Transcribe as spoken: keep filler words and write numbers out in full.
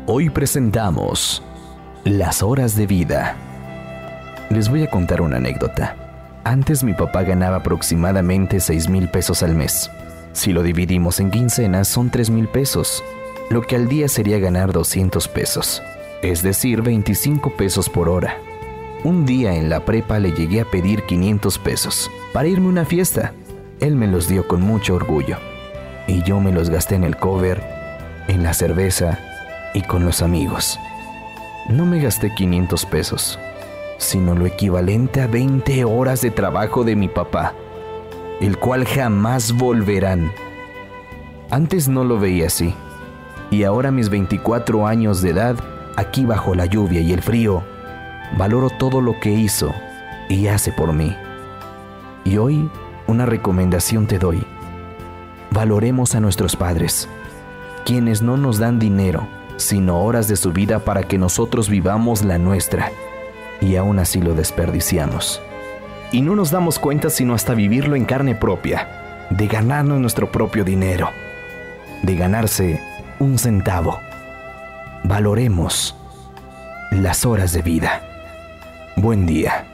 Hoy presentamos Las horas de vida. Les voy a contar una anécdota. Antes mi papá ganaba aproximadamente seis mil pesos al mes. Si lo dividimos en quincenas son tres mil pesos, lo que al día sería ganar doscientos pesos, es decir, veinticinco pesos por hora. Un día en la prepa le llegué a pedir quinientos pesos para irme a una fiesta. Él me los dio con mucho orgullo y yo me los gasté en el cover, en la cerveza y con los amigos. No me gasté quinientos pesos, sino lo equivalente a veinte horas de trabajo de mi papá, el cual jamás volverán. Antes no lo veía así, y ahora a mis veinticuatro años de edad, aquí bajo la lluvia y el frío, valoro todo lo que hizo y hace por mí. Y hoy, una recomendación te doy. Valoremos a nuestros padres, quienes no nos dan dinero, sino horas de su vida para que nosotros vivamos la nuestra, y aún así lo desperdiciamos. Y no nos damos cuenta sino hasta vivirlo en carne propia, de ganarnos nuestro propio dinero, de ganarse un centavo. Valoremos las horas de vida. Buen día.